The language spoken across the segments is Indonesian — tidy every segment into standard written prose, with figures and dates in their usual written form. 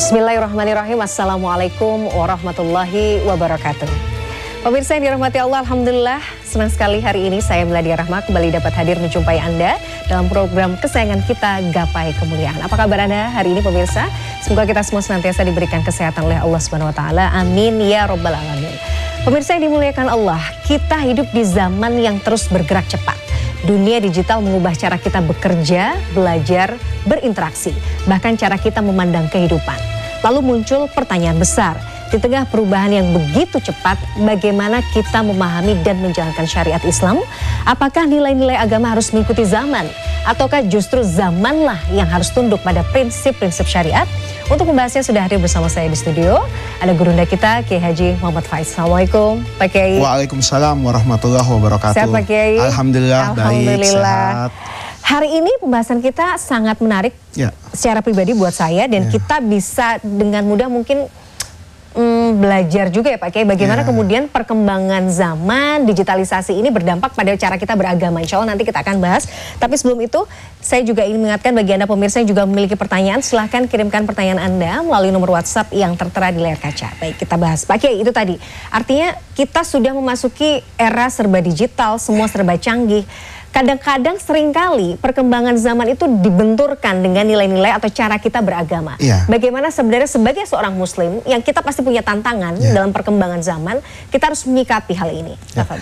Bismillahirrahmanirrahim. Assalamualaikum warahmatullahi wabarakatuh. Pemirsa yang dirahmati Allah, alhamdulillah senang sekali hari ini saya Meladia Rahma kembali dapat hadir menjumpai Anda dalam program kesayangan kita Gapai Kemuliaan. Apa kabar Anda hari ini pemirsa? Semoga kita semua senantiasa diberikan kesehatan oleh Allah Subhanahu wa taala. Amin ya rabbal alamin. Pemirsa yang dimuliakan Allah, kita hidup di zaman yang terus bergerak cepat. Dunia digital mengubah cara kita bekerja, belajar, berinteraksi, bahkan cara kita memandang kehidupan. Lalu muncul pertanyaan besar, di tengah perubahan yang begitu cepat, bagaimana kita memahami dan menjalankan syariat Islam? Apakah nilai-nilai agama harus mengikuti zaman? Ataukah justru zamanlah yang harus tunduk pada prinsip-prinsip syariat? Untuk membahasnya sudah hadir bersama saya di studio, ada gurunda kita, Kiai Haji Muhammad Faiz. Assalamualaikum Pak Kiai. Waalaikumsalam warahmatullahi wabarakatuh. Sehat Pak Kiai? Alhamdulillah, baik, sehat. Hari ini pembahasan kita sangat menarik secara pribadi buat saya dan kita bisa dengan mudah mungkin belajar juga ya Pak Kiai bagaimana kemudian perkembangan zaman digitalisasi ini berdampak pada cara kita beragama. Insya Allah nanti kita akan bahas. Tapi sebelum itu saya juga ingin mengingatkan bagi Anda pemirsa yang juga memiliki pertanyaan, silahkan kirimkan pertanyaan Anda melalui nomor WhatsApp yang tertera di layar kaca. Baik, kita bahas. Pak Kiai, itu tadi artinya kita sudah memasuki era serba digital, semua serba canggih. Kadang-kadang seringkali perkembangan zaman itu dibenturkan dengan nilai-nilai atau cara kita beragama. Bagaimana sebenarnya sebagai seorang muslim yang kita pasti punya tantangan dalam perkembangan zaman, kita harus menyikapi hal ini.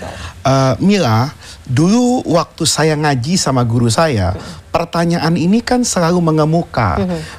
Mila, dulu waktu saya ngaji sama guru saya, pertanyaan ini kan selalu mengemuka.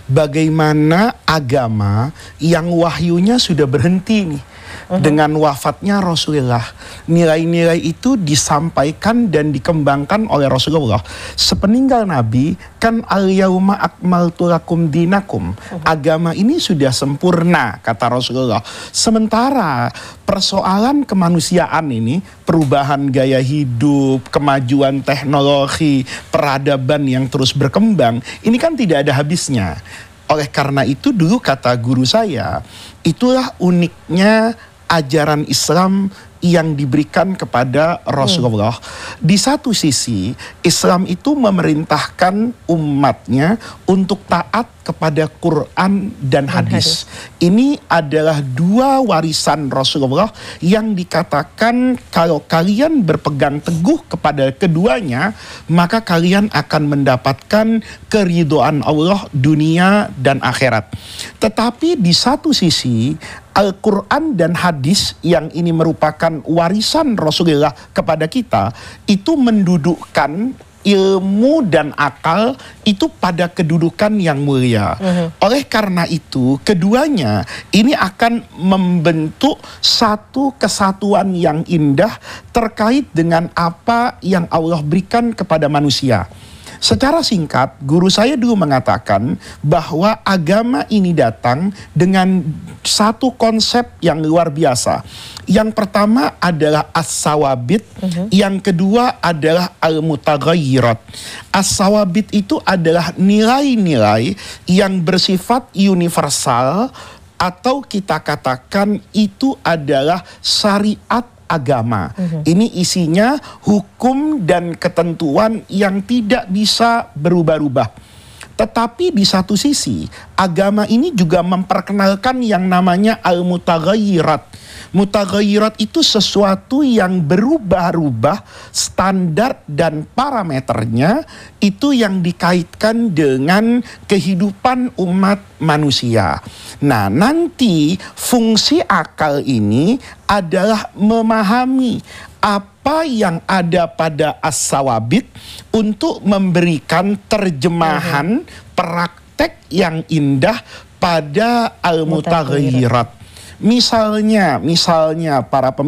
Bagaimana agama yang wahyunya sudah berhenti nih. Dengan wafatnya Rasulullah, nilai-nilai itu disampaikan dan dikembangkan oleh Rasulullah. Sepeninggal Nabi, kan al-yauma akmaltu lakum dinakum. Agama ini sudah sempurna, kata Rasulullah. Sementara persoalan kemanusiaan ini, perubahan gaya hidup, kemajuan teknologi, peradaban yang terus berkembang, ini kan tidak ada habisnya. Oleh karena itu dulu kata guru saya, itulah uniknya ajaran Islam yang diberikan kepada Rasulullah. Di satu sisi, Islam itu memerintahkan umatnya untuk taat kepada Quran dan hadis. Ini adalah dua warisan Rasulullah yang dikatakan kalau kalian berpegang teguh kepada keduanya, maka kalian akan mendapatkan keridhaan Allah dunia dan akhirat. Tetapi di satu sisi, Al-Quran dan hadis yang ini merupakan warisan Rasulullah kepada kita, itu mendudukkan ilmu dan akal itu pada kedudukan yang mulia. Oleh karena itu, keduanya ini akan membentuk satu kesatuan yang indah terkait dengan apa yang Allah berikan kepada manusia. Secara singkat, guru saya dulu mengatakan bahwa agama ini datang dengan satu konsep yang luar biasa. Yang pertama adalah as-sawabit, yang kedua adalah al-mutaghayyirat. As-sawabit itu adalah nilai-nilai yang bersifat universal atau kita katakan itu adalah syariat agama. Ini isinya hukum dan ketentuan yang tidak bisa berubah-ubah. Tetapi di satu sisi, agama ini juga memperkenalkan yang namanya al-mutaghayyirat. Mutaghayyirat itu sesuatu yang berubah-ubah, standar dan parameternya itu yang dikaitkan dengan kehidupan umat manusia. Nah, nanti fungsi akal ini adalah memahami apa yang ada pada as-sawabit untuk memberikan terjemahan praktek yang indah pada al-mutaghayyirat. Misalnya para